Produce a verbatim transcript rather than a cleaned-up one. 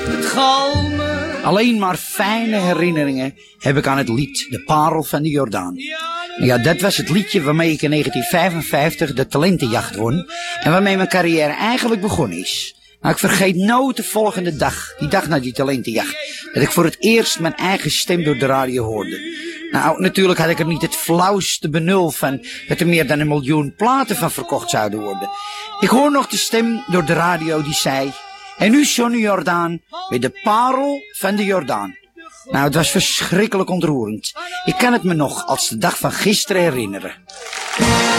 het galmen. Alleen maar fijne herinneringen heb ik aan het lied De Parel van de Jordaan. Ja, dat was het liedje waarmee ik in negentien vijfenvijftig de talentenjacht won en waarmee mijn carrière eigenlijk begonnen is. Maar ik vergeet nooit de volgende dag, die dag na die talentenjacht, dat ik voor het eerst mijn eigen stem door de radio hoorde. Nou, natuurlijk had ik er niet het flauwste benul van dat er meer dan een miljoen platen van verkocht zouden worden. Ik hoor nog de stem door de radio die zei: en nu Johnny Jordaan met De Parel van de Jordaan. Nou, het was verschrikkelijk ontroerend. Ik kan het me nog als de dag van gisteren herinneren.